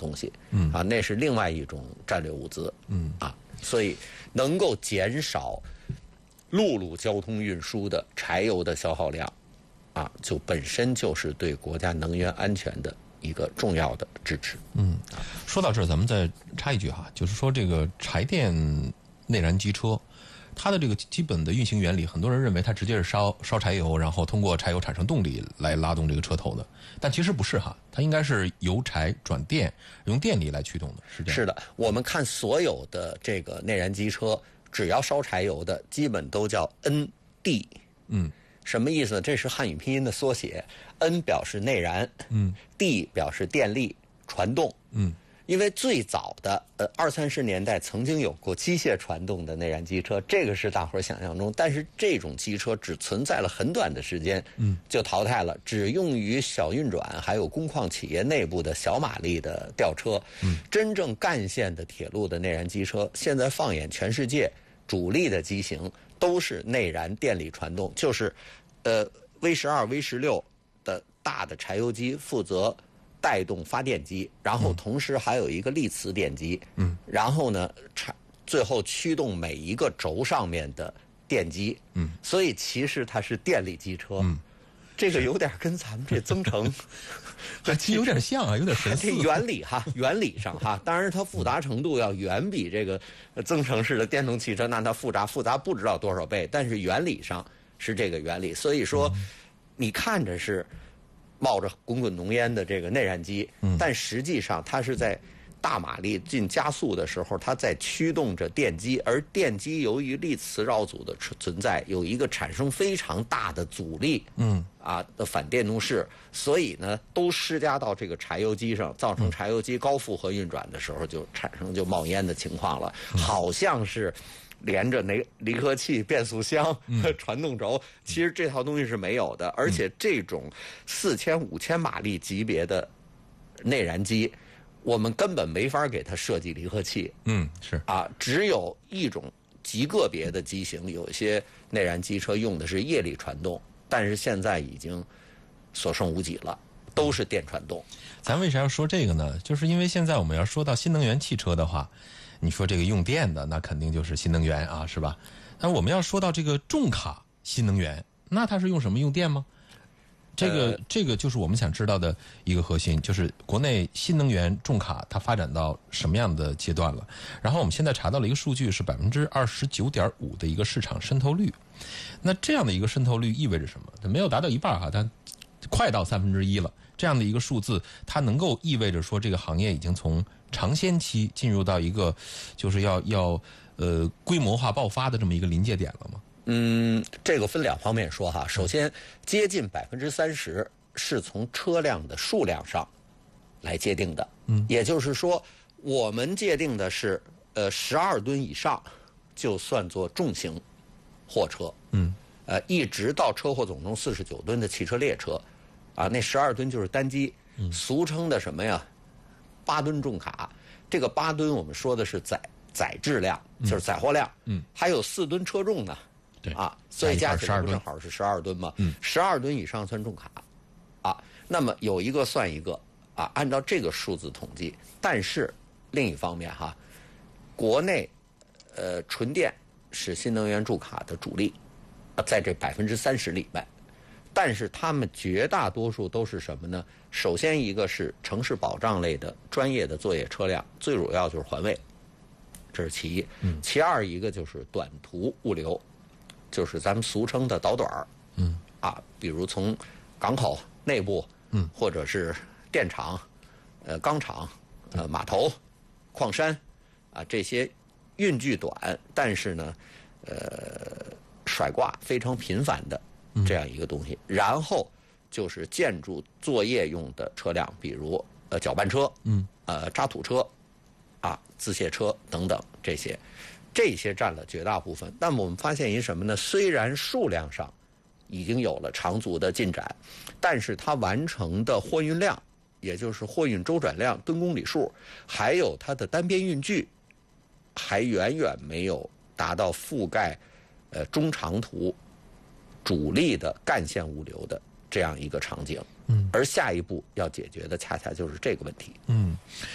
东西，那是另外一种战略物资，所以能够减少陆路交通运输的柴油的消耗量，就本身就是对国家能源安全的一个重要的支持。 说到这儿，咱们再插一句哈，就是说这个柴电内燃机车，它的这个基本的运行原理，很多人认为它直接是烧柴油，然后通过柴油产生动力来拉动这个车头的，但其实不是哈，它应该是由柴转电，用电力来驱动的，是这样。 是的，我们看所有的这个内燃机车，只要烧柴油的，基本都叫 ND。什么意思呢？这是汉语拼音的缩写 ，N 表示内燃，D 表示电力传动。因为最早的20-30年代曾经有过机械传动的内燃机车，这个是大伙儿想象中，但是这种机车只存在了很短的时间，就淘汰了，只用于小运转还有工矿企业内部的小马力的吊车。真正干线的铁路的内燃机车，现在放眼全世界，主力的机型都是内燃电力传动，就是V12、V16的大的柴油机负责带动发电机，然后同时还有一个力磁电机，然后呢，最后驱动每一个轴上面的电机，所以其实它是电力机车，这个有点跟咱们这增程， 还有点像啊，有点神似。 这原理上哈，当然它复杂程度要远比这个增程式的电动汽车那它复杂不知道多少倍，但是原理上是这个原理，所以说你看着是冒着滚滚浓烟的这个内燃机，但实际上它是在大马力进加速的时候，它在驱动着电机，而电机由于力磁绕组的存在，有一个产生非常大的阻力，的反电动势，所以呢，都施加到这个柴油机上，造成柴油机高负荷运转的时候，就产生冒烟的情况了，好像是连着离合器、变速箱、传动轴，其实这套东西是没有的。而且这种4000、5000马力级别的内燃机，我们根本没法给它设计离合器。 是只有一种极个别的机型，有些内燃机车用的是液力传动，但是现在已经所剩无几了，都是电传动。 咱为啥要说这个呢？就是因为现在我们要说到新能源汽车的话，你说这个用电的，那肯定就是新能源啊，是吧？但我们要说到这个重卡新能源，那它是用什么？用电吗？这个就是我们想知道的一个核心，就是国内新能源重卡它发展到什么样的阶段了？然后我们现在查到了一个数据是29.5%的一个市场渗透率。那这样的一个渗透率意味着什么？它没有达到一半哈，它快到1/3了。这样的一个数字，它能够意味着说这个行业已经从尝鲜期进入到一个就是要规模化爆发的这么一个临界点了吗？ 这个分两方面说哈。首先，接近30%是从车辆的数量上来界定的。也就是说，我们界定的是12吨以上就算作重型货车。一直到车货总重49吨的汽车列车。那12吨就是单机，俗称的什么呀？8吨重卡。这个8吨我们说的是载质量，就是载货量。还有4吨车重呢。 对所以加起来正好是12吨嘛。12吨以上算重卡。那么有一个算一个按照这个数字统计。但是另一方面哈，国内纯电是新能源重卡的主力，在这30%里面。但是他们绝大多数都是什么呢？首先一个是城市保障类的专业的作业车辆，最主要就是环卫，这是其一。其二一个就是短途物流，就是咱们俗称的导短儿。比如从港口内部，或者是电厂、钢厂、码头、矿山这些运距短，但是呢，甩挂非常频繁的。这样一个东西。然后就是建筑作业用的车辆，比如搅拌车、渣土车、自卸车等等，这些占了绝大部分。那么我们发现一什么呢？虽然数量上已经有了长足的进展，但是它完成的货运量，也就是货运周转量、吨公里数，还有它的单边运距，还远远没有达到覆盖中长途主力的干线物流的这样一个场景。而下一步要解决的恰恰就是这个问题。